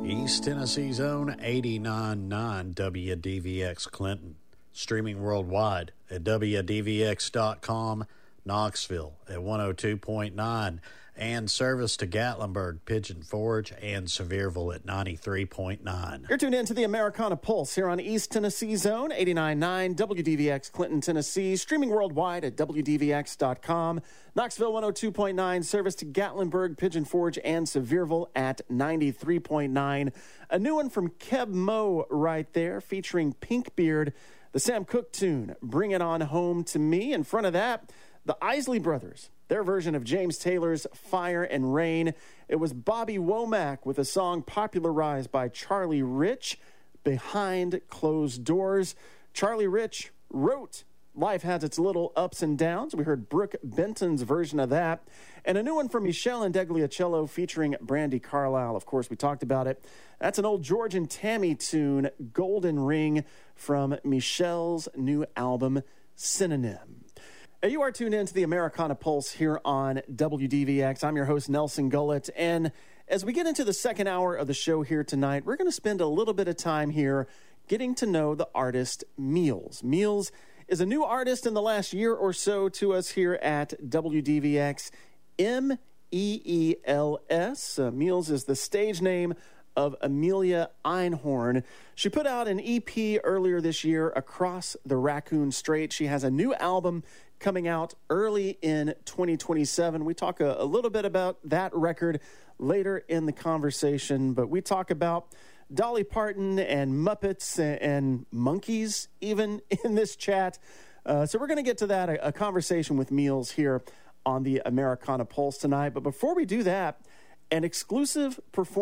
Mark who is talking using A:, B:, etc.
A: East Tennessee Zone 89.9 WDVX Clinton. Streaming worldwide at WDVX.com. Knoxville at 102.9. And service to Gatlinburg, Pigeon Forge, and Sevierville at 93.9.
B: You're tuned in to the Americana Pulse here on East Tennessee Zone 89.9 WDVX Clinton, Tennessee. Streaming worldwide at WDVX.com. Knoxville 102.9. Service to Gatlinburg, Pigeon Forge, and Sevierville at 93.9. A new one from Keb Mo right there featuring Pinkbeard. The Sam Cooke tune, Bring It On Home to Me. In front of that, the Isley Brothers, their version of James Taylor's Fire and Rain. It was Bobby Womack with a song popularized by Charlie Rich, Behind Closed Doors. Charlie Rich wrote Life Has Its Little Ups and Downs. We heard Brooke Benton's version of that. And a new one from Michelle Indegliacello featuring Brandy Carlisle. Of course, we talked about it. That's an old George and Tammy tune, Golden Ring, from Michelle's new album, Synonym. You are tuned in to the Americana Pulse here on WDVX. I'm your host, Nelson Gullett. And as we get into the second hour of the show here tonight, we're going to spend a little bit of time here getting to know the artist Meals. Meals is a new artist in the last year or so to us here at WDVX. Meels. Meals is the stage name of Amelia Einhorn. She put out an EP earlier this year, Across the Raccoon Strait. She has a new album coming out early in 2027. We talk a little bit about that record later in the conversation, but we talk about Dolly Parton and Muppets and monkeys even in this chat. So we're going to get to that, a conversation with Meals here on the Americana Pulse tonight. But before we do that, an exclusive performance